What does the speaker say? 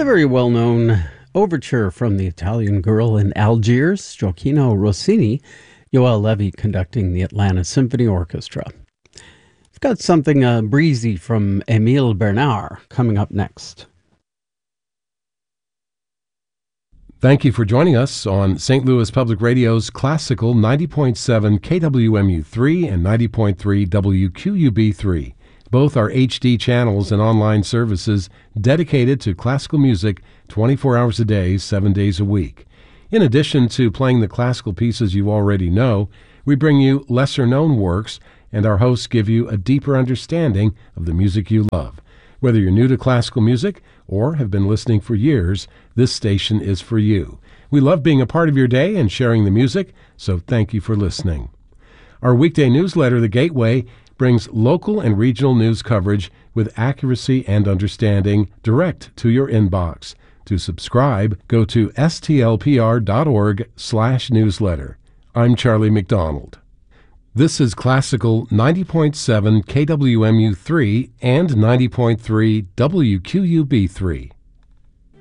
The very well-known overture from the Italian Girl in Algiers, Gioacchino Rossini, Joel Levy conducting the Atlanta Symphony Orchestra. I've got something breezy from Émile Bernard coming up next. Thank you for joining us on St. Louis Public Radio's Classical 90.7 KWMU3 and 90.3 WQUB3. Both are HD channels and online services dedicated to classical music 24 hours a day, 7 days a week. In addition to playing the classical pieces you already know, we bring you lesser-known works, and our hosts give you a deeper understanding of the music you love. Whether you're new to classical music or have been listening for years, this station is for you. We love being a part of your day and sharing the music, so thank you for listening. Our weekday newsletter, The Gateway, brings local and regional news coverage with accuracy and understanding direct to your inbox. To subscribe, go to stlpr.org/newsletter. I'm Charlie McDonald. This is Classical 90.7 KWMU3 and 90.3 WQUB3.